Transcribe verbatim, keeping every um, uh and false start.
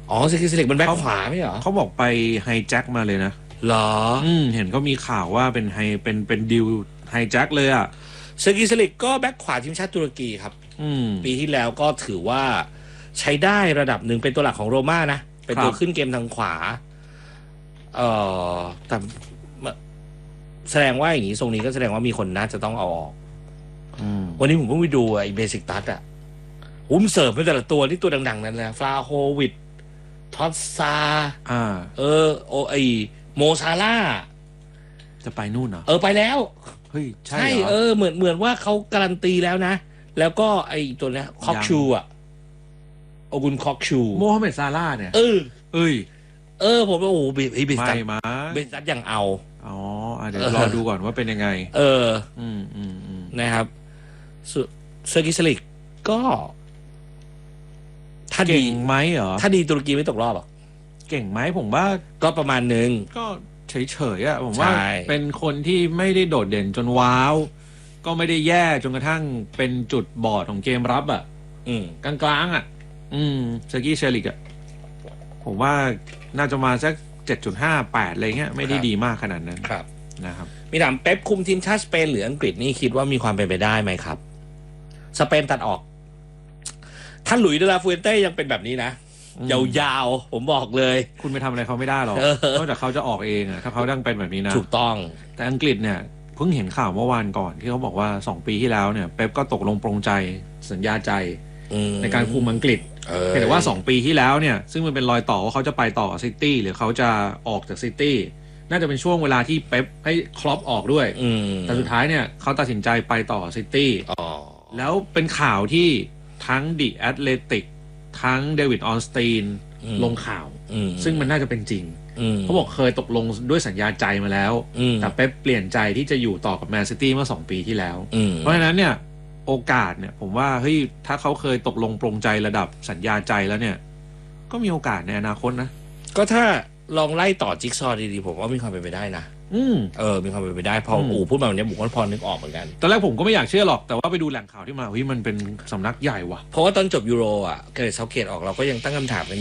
อ๋อเซกิสลิกมันแบ็คขวาไม่เหรอเขาบอกไปไฮแจ็คมาเลยนะหรออืมเห็นเขามีข่าวว่าเป็นไฮเป็นเป็นดิวไฮแจ็คเลยอ่ะเซกิสลิกก็แบ็คขวาทีมชาติตุรกีครับปีที่แล้วก็ถือว่าใช้ได้ระดับหนึ่งเป็นตัวหลักของโรม่านะเป็นตัวขึ้นเกมทางขวาเอ่อแต่แสดงว่าอย่างนี้ทรงนี้ก็แสดงว่ามีคนน่าจะต้องเอาออกวันนี้ผมเพิ่งไปดูไอ้เบสิกตัสอ่ะหุ้มเสิร์ฟเป็นแต่ละตัวที่ตัวดังๆนั้นแหละฟลาโฮวิดทอสซาอ่าเออโอไอโมซาร่าจะไปนู่นเหรอเออไปแล้วเฮ้ยใช่เออเหมือนเหมือนว่าเขาการันตีแล้วนะแล้วก็ไอตัวนี้คอกชูอ่ะโอกุนคอกชูโมฮัมเหม็ดซาร่าเนี่ยเออเอ้ยเออผมว่าโอ้เบสเบสตัสมาเบสตัสยังเอาอ๋อเดี๋ยวรอดูก่อนว่าเป็นยังไงเอออืมอืมอืมนะครับเซอร์กิสลิกก็ถ้าดีไหมเหรอถ้าดีตุรกีไม่ตกรอบอ่ะเก่งไหมผมว่าก็ประมาณนึงก็เฉยๆอ่ะผมว่าเป็นคนที่ไม่ได้โดดเด่นจนว้าวก็ไม่ได้แย่จนกระทั่งเป็นจุดบอดของเกมรับอ่ะกลางๆอ่ะอืมเซอร์กิเชลิกอ่ะผมว่าน่าจะมาสัก เจ็ดจุดห้า แปด อะไรเงี้ยไม่ได้ดีมากขนาดนั้นครับนะครับมีถามเป๊ปคุมทีมชาติสเปนหรืออังกฤษนี่คิดว่ามีความเป็นไปได้ไหมครับสเปนตัดออกท่านหลุยส์เดลาฟูเอนเต้ยังเป็นแบบนี้นะยาวๆผมบอกเลยคุณไปทำอะไรเขาไม่ได้หรอกนอกจากเขาจะออกเองอะถ้าเขาดังเป็นแบบนี้นะถูกต้องแต่อังกฤษเนี่ยเพิ่งเห็นข่าวเมื่อวานก่อนที่เขาบอกว่าสองปีที่แล้วเนี่ยเป๊ปก็ตกลงปรงใจสัญญาใจในการคุมอังกฤษแต่ว่าสองปีที่แล้วเนี่ยซึ่งมันเป็นรอยต่อว่าเขาจะไปต่อซิตี้หรือเขาจะออกจากซิตี้น่าจะเป็นช่วงเวลาที่เป๊ปให้คล็อปออกด้วยแต่สุดท้ายเนี่ยเขาตัดสินใจไปต่อซิตี้แล้วเป็นข่าวที่ทั้งดิแอตเลติกทั้งเดวิดออนสตีนลงข่าวซึ่งมันน่าจะเป็นจริงเขาบอกเคยตกลงด้วยสัญญาใจมาแล้วแต่เป๊ปเปลี่ยนใจที่จะอยู่ต่อกับแมนซิตี้เมื่อสองปีที่แล้วเพราะฉะนั้นเนี่ยโอกาสเนี่ยผมว่าเฮ้ยถ้าเขาเคยตกลงปรงใจระดับสัญญาใจแล้วเนี่ยก็มีโอกาสในอนาคตนะก็ถ้าลองไล่ต่อจิ๊กซอว์ดีๆผมว่ามีความเป็นไปได้นะอืมเออมีความเป็นไปได้พออู๋พูดมาแบบนี้ผมก็พอนึกออกเหมือนกันตอนแรกผมก็ไม่อยากเชื่อหรอกแต่ว่าไปดูแหล่งข่าวที่มาเฮ้ยมันเป็นสำนักใหญ่ว่ะเพราะว่าตอนจบยูโรอ่ะเกเรตเซาเกตออกเราก็ยังตั้งคำถามกัน